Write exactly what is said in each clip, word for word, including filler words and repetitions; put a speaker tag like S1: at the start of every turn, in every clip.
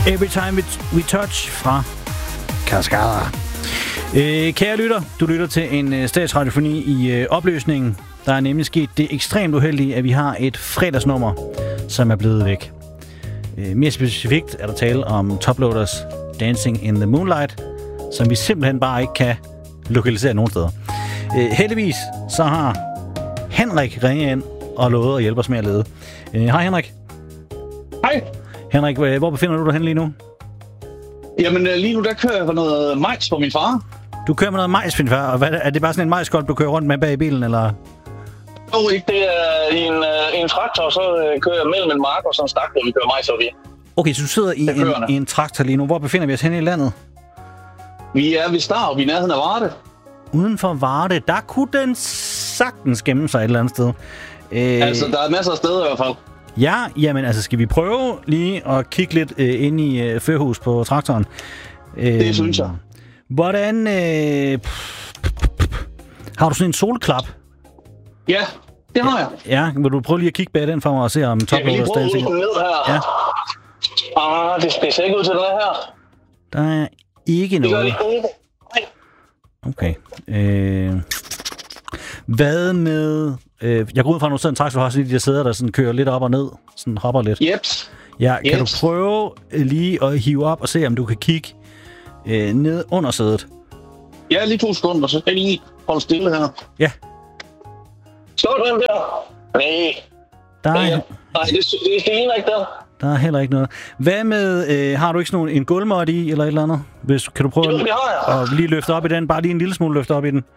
S1: Every Time We, we Touch fra Cascada. Øh, kære lytter, du lytter til en øh, statsradiofoni i øh, opløsningen. Der er nemlig sket det ekstremt uheldige, at vi har et fredagsnummer, som er blevet væk. Øh, mere specifikt er der tale om Toploaders Dancing in the Moonlight, som vi simpelthen bare ikke kan lokalisere nogen steder. Øh, heldigvis så har Henrik ringet ind og lovet at hjælpe os med at lede. Øh, hej Henrik.
S2: Hej.
S1: Henrik, hvor befinder du dig hen lige nu?
S2: Jamen lige nu der kører jeg for noget majs for min far.
S1: Du kører med noget majs for din far, og hvad, er det bare sådan en majskolb, du kører rundt med bag i bilen, eller?
S2: Jo, ikke. Det er i en, uh, en traktor, og så uh, kører jeg mellem en mark og så en stak, hvor vi kører majs op i.
S1: Okay, så du sidder i en, i en traktor lige nu. Hvor befinder vi os henne i landet?
S2: Vi er ved Starup, i nærheden af Varde.
S1: Uden for Varde, der kunne den sagtens gemme sig et eller andet sted.
S2: Øh... Altså, der er masser af steder i hvert fald.
S1: Ja, jamen altså, skal vi prøve lige at kigge lidt øh, ind i øh, førhus på traktoren? Øh,
S2: det synes jeg.
S1: Hvordan... Øh, pff, pff, pff, har du sådan en solklap?
S2: Ja, det har jeg.
S1: Ja, vil du prøve lige at kigge bag den for mig og se om Toploaders Dancing?
S2: Jeg vil lige prøve at ned her. Ja. Ah, det, det ser ikke ud til den her.
S1: Der er ikke noget.
S2: Det gør det ikke.
S1: Okay. Øh, hvad med... Øh, jeg går ud fra, at du sidder en traktor, har sådan de der sæder, der sådan kører lidt op og ned. Sådan hopper lidt.
S2: Jeps.
S1: Ja, kan
S2: Jeps.
S1: du prøve lige at hive op og se, om du kan kigge øh, ned under sædet?
S2: Ja, lige to sekunder, så skal jeg lige holde stille her.
S1: Ja.
S2: Slå den der. Nej.
S1: Der er,
S2: Nej, det, det, det ligner ikke der.
S1: Der er heller ikke noget. Hvad med, øh, har du ikke sådan en gulvmåtte i, eller et eller andet? Hvis, kan du prøve
S2: jo, det har jeg.
S1: at lige løfte op i den? Bare lige en lille smule løfte op i den.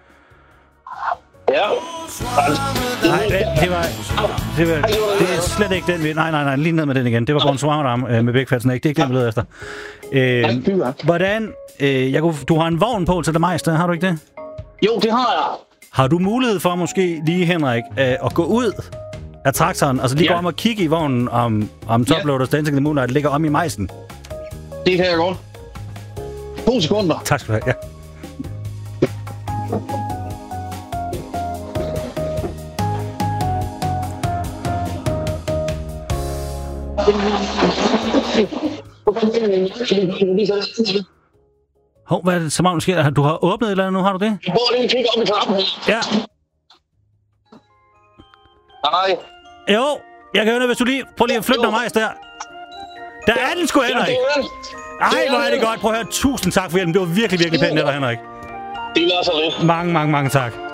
S2: Ja.
S1: Nej, det, det var... Det, var, det er slet ikke den, vi... Nej, nej, nej, lige ned med den igen. Det var Bonsoir øh, med Bækfatsen, ikke? Det er ikke den, vi leder efter. Øh, hvordan... Øh, jeg kunne, du har en vogn på til det meste, har du ikke det?
S2: Jo, det har jeg.
S1: Har du mulighed for måske lige, Henrik, øh, at gå ud af traktoren, altså lige ja. gå om og kigge i vognen, om, om Toploaders Dancing in the Moonlight ligger om i majsen?
S2: Det kan jeg godt. To sekunder.
S1: Tak skal du have, ja. Hov, hvad er det, så meget sker? Du har åbnet et eller andet nu, har du det?
S2: Jeg prøver lige at kigge op i trappen her.
S1: Ja.
S2: Nej.
S1: Jo, jeg kan høre, hvis du lige... Prøv lige at flytte noget majs der. Der er den sgu, Henrik. Ej, hvor er det godt. Prøv at høre. Tusind tak for hjælpen. Det var virkelig, virkelig pænt, der, Henrik.
S2: Det er så lidt.
S1: Mange, mange, mange tak.